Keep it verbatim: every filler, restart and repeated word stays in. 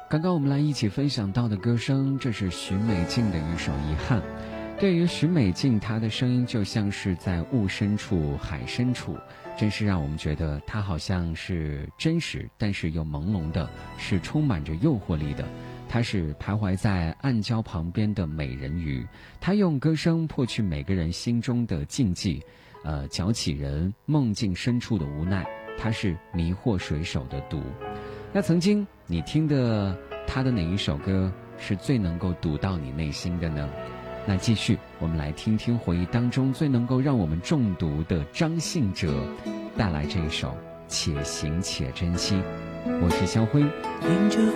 刚刚我们来一起分享到的歌声，这是许美静的一首《遗憾》。对于许美静，她的声音就像是在雾深处海深处，真是让我们觉得她好像是真实但是又朦胧的，是充满着诱惑力的。她是徘徊在暗礁旁边的美人鱼，她用歌声破去每个人心中的禁忌，呃，搅起人梦境深处的无奈。她是迷惑水手的毒。那曾经你听的她的哪一首歌是最能够读到你内心的呢？那继续我们来听听回忆当中最能够让我们中毒的张信哲带来这一首且行且珍惜。我是肖辉， 迎着